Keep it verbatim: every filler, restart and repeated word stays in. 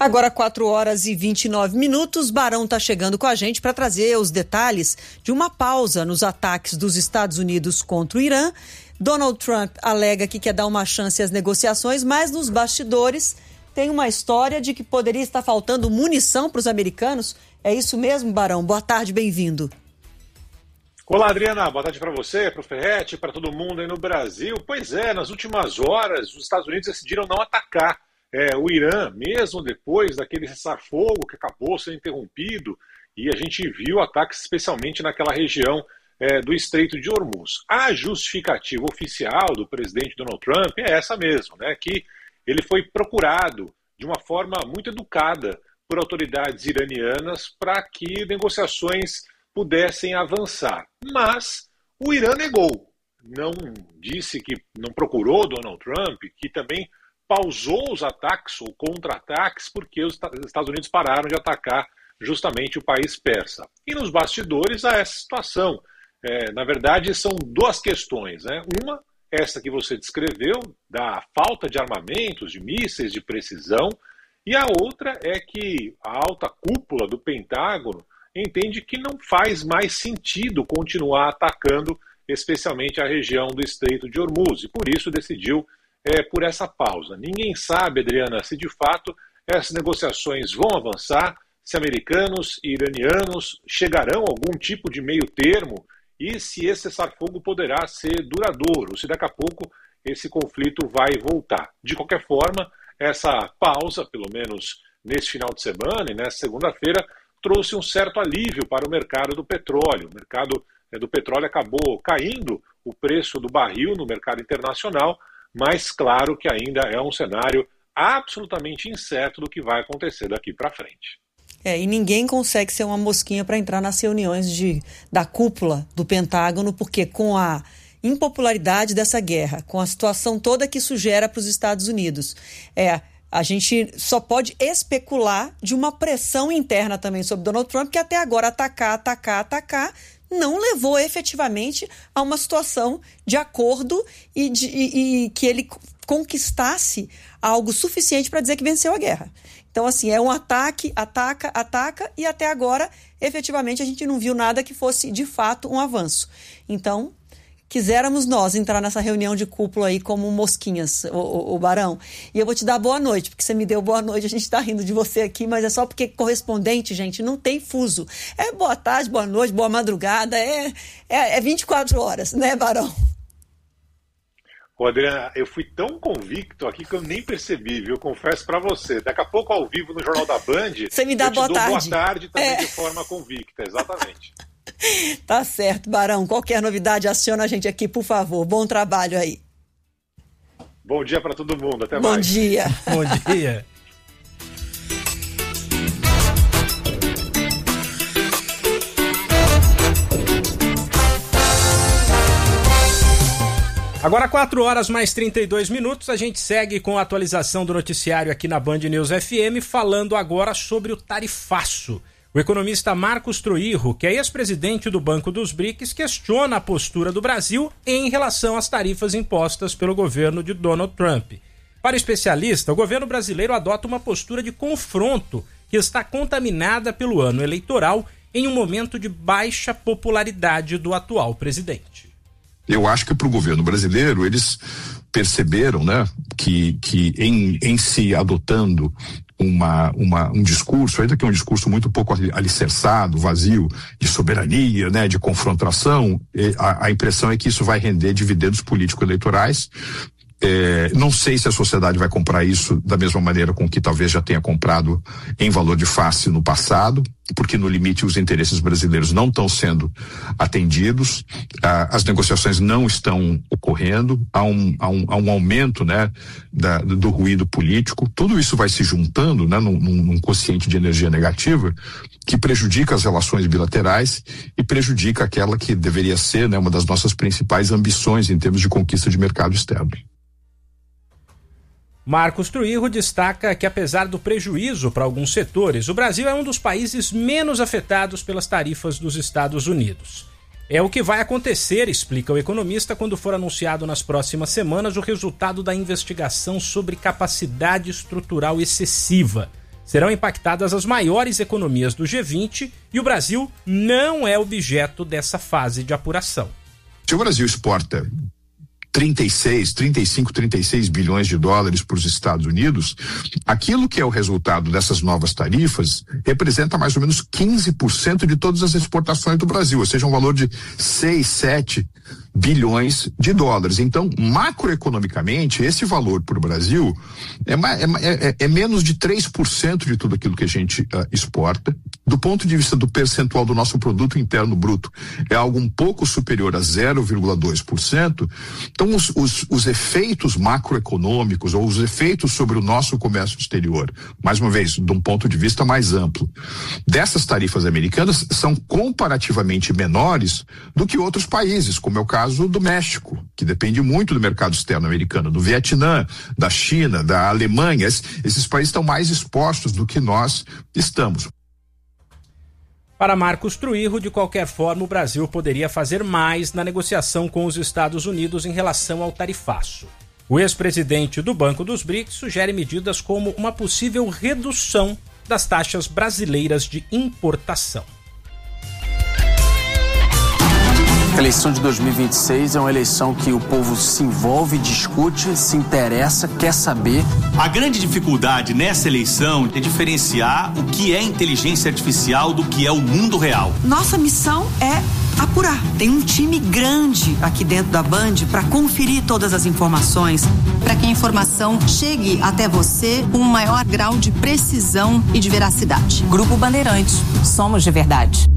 Agora quatro horas e vinte e nove minutos, Barão está chegando com a gente para trazer os detalhes de uma pausa nos ataques dos Estados Unidos contra o Irã. Donald Trump alega que quer dar uma chance às negociações, mas nos bastidores tem uma história de que poderia estar faltando munição para os americanos. É isso mesmo, Barão? Boa tarde, bem-vindo. Olá, Adriana, boa tarde para você, para o Ferretti, para todo mundo aí no Brasil. Pois é, nas últimas horas os Estados Unidos decidiram não atacar É, o Irã, mesmo depois daquele cessar-fogo que acabou sendo interrompido, e a gente viu ataques especialmente naquela região é, do Estreito de Hormuz. A justificativa oficial do presidente Donald Trump é essa mesmo, né, que ele foi procurado de uma forma muito educada por autoridades iranianas para que negociações pudessem avançar. Mas o Irã negou, não disse que não procurou Donald Trump, que também pausou os ataques ou contra-ataques porque os Estados Unidos pararam de atacar justamente o país persa. E nos bastidores há essa situação. É, na verdade, são duas questões, né? Uma, essa que você descreveu, da falta de armamentos, de mísseis de precisão, e a outra é que a alta cúpula do Pentágono entende que não faz mais sentido continuar atacando, especialmente a região do Estreito de Hormuz, e por isso decidiu É, por essa pausa. Ninguém sabe, Adriana, se de fato essas negociações vão avançar, se americanos e iranianos chegarão a algum tipo de meio termo e se esse cessar-fogo poderá ser duradouro, se daqui a pouco esse conflito vai voltar. De qualquer forma, essa pausa, pelo menos nesse final de semana e nessa segunda-feira, trouxe um certo alívio para o mercado do petróleo. O mercado é, do petróleo acabou caindo o preço do barril no mercado internacional, mas claro que ainda é um cenário absolutamente incerto do que vai acontecer daqui para frente. É, e ninguém consegue ser uma mosquinha para entrar nas reuniões de, da cúpula do Pentágono, porque com a impopularidade dessa guerra, com a situação toda que isso gera para os Estados Unidos, é, a gente só pode especular de uma pressão interna também sobre Donald Trump, que até agora atacar, atacar, atacar, não levou efetivamente a uma situação de acordo e, de, e, e que ele conquistasse algo suficiente para dizer que venceu a guerra. Então, assim, é um ataque, ataca, ataca, e até agora, efetivamente, a gente não viu nada que fosse, de fato, um avanço. Então, quiséramos nós entrar nessa reunião de cúpula aí como mosquinhas, o, o, o Barão. E eu vou te dar boa noite, porque você me deu boa noite, a gente tá rindo de você aqui, mas é só porque correspondente, gente, não tem fuso. É boa tarde, boa noite, boa madrugada, é, é, é vinte e quatro horas, né, Barão? Ô, Adriana, eu fui tão convicto aqui que eu nem percebi, viu? Confesso pra você. Daqui a pouco, ao vivo, no Jornal da Band, você me dá eu te boa dou tarde. boa tarde também é. de forma convicta, exatamente. Tá certo, Barão. Qualquer novidade, aciona a gente aqui, por favor. Bom trabalho aí. Bom dia para todo mundo. Até Bom mais. Bom dia. Bom dia. Agora quatro horas mais trinta e dois minutos, a gente segue com a atualização do noticiário aqui na Band News F M, falando agora sobre o tarifaço. O economista Marcos Truirro, que é ex-presidente do Banco dos B R I C S, questiona a postura do Brasil em relação às tarifas impostas pelo governo de Donald Trump. Para o especialista, o governo brasileiro adota uma postura de confronto que está contaminada pelo ano eleitoral em um momento de baixa popularidade do atual presidente. Eu acho que para o governo brasileiro, eles perceberam, né, que, que em, em se adotando uma, uma, um discurso, ainda que é um discurso muito pouco alicerçado, vazio, de soberania, né, de confrontação, a, a impressão é que isso vai render dividendos político-eleitorais. É, não sei se a sociedade vai comprar isso da mesma maneira com que talvez já tenha comprado em valor de face no passado, porque no limite os interesses brasileiros não estão sendo atendidos, ah, as negociações não estão ocorrendo, há um, há um, há um aumento, né, da, do ruído político. Tudo isso vai se juntando, né, num, num quociente de energia negativa que prejudica as relações bilaterais e prejudica aquela que deveria ser, né, uma das nossas principais ambições em termos de conquista de mercado externo. Marcos Truirro destaca que, apesar do prejuízo para alguns setores, o Brasil é um dos países menos afetados pelas tarifas dos Estados Unidos. É o que vai acontecer, explica o economista, quando for anunciado nas próximas semanas o resultado da investigação sobre capacidade estrutural excessiva. serão impactadas as maiores economias do G vinte e o Brasil não é objeto dessa fase de apuração. Se o Brasil exporta trinta e seis, trinta e cinco, trinta e seis bilhões de dólares para os Estados Unidos, aquilo que é o resultado dessas novas tarifas representa mais ou menos quinze por cento de todas as exportações do Brasil, ou seja, um valor de seis, sete bilhões de dólares. Então, macroeconomicamente, esse valor para o Brasil é, é, é, é menos de três por cento de tudo aquilo que a gente uh, exporta. Do ponto de vista do percentual do nosso produto interno bruto, é algo um pouco superior a zero vírgula dois por cento. Então, os, os, os efeitos macroeconômicos ou os efeitos sobre o nosso comércio exterior, mais uma vez, de um ponto de vista mais amplo, dessas tarifas americanas são comparativamente menores do que outros países, como é o caso do México, que depende muito do mercado externo americano, do Vietnã, da China, da Alemanha. Esses países estão mais expostos do que nós estamos. Para Marcos Truirro, de qualquer forma, o Brasil poderia fazer mais na negociação com os Estados Unidos em relação ao tarifaço. O ex-presidente do Banco dos B R I C S sugere medidas como uma possível redução das taxas brasileiras de importação. A eleição de dois mil e vinte e seis é uma eleição que o povo se envolve, discute, se interessa, quer saber. A grande dificuldade nessa eleição é diferenciar o que é inteligência artificial do que é o mundo real. Nossa missão é apurar. Tem um time grande aqui dentro da Band para conferir todas as informações. Para que a informação chegue até você com um maior grau de precisão e de veracidade. Grupo Bandeirantes. Somos de verdade.